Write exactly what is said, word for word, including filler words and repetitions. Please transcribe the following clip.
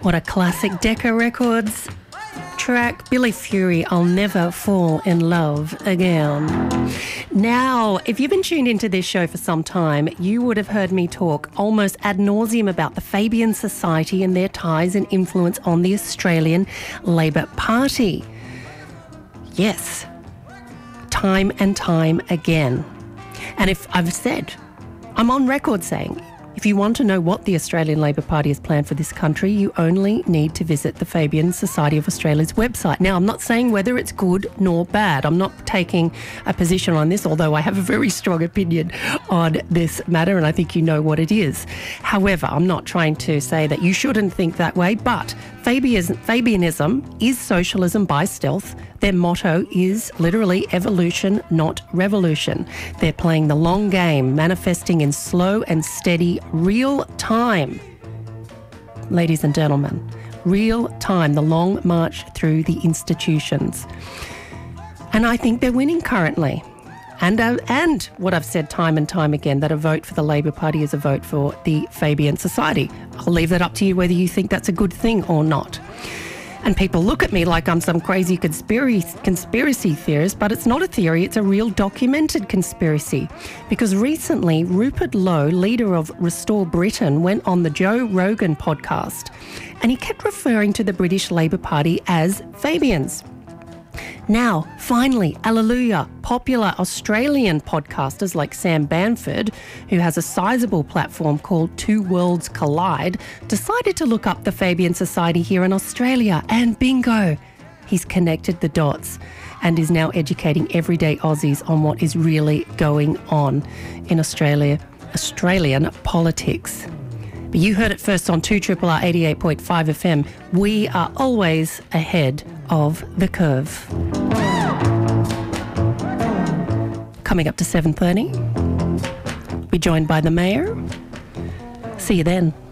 What a classic Decca Records track. Billy Fury, I'll Never Fall in Love Again. Now, if you've been tuned into this show for some time, you would have heard me talk almost ad nauseum about the Fabian Society and their ties and influence on the Australian Labor Party. Yes, time and time again. And if I've said, I'm on record saying, if you want to know what the Australian Labor Party has planned for this country, you only need to visit the Fabian Society of Australia's website. Now, I'm not saying whether it's good nor bad. I'm not taking a position on this, although I have a very strong opinion on this matter, and I think you know what it is. However, I'm not trying to say that you shouldn't think that way, but Fabianism is socialism by stealth. Their motto is literally evolution, not revolution. They're playing the long game, manifesting in slow and steady real time. Ladies and gentlemen, real time, the long march through the institutions. And I think they're winning currently. And, uh, and what I've said time and time again, that a vote for the Labor Party is a vote for the Fabian Society. I'll leave that up to you whether you think that's a good thing or not. And people look at me like I'm some crazy conspiracy, conspiracy theorist, but it's not a theory, it's a real documented conspiracy. Because recently, Rupert Lowe, leader of Restore Britain, went on the Joe Rogan podcast and he kept referring to the British Labor Party as Fabians. Now, finally, alleluia, popular Australian podcasters like Sam Bamford, who has a sizable platform called Two Worlds Collide, decided to look up the Fabian Society here in Australia, and bingo, he's connected the dots and is now educating everyday Aussies on what is really going on in Australia, Australian politics. But you heard it first on two R R R eighty-eight point five F M. We are always ahead of the curve. Coming up to seven thirty, be joined by the Mayor. See you then.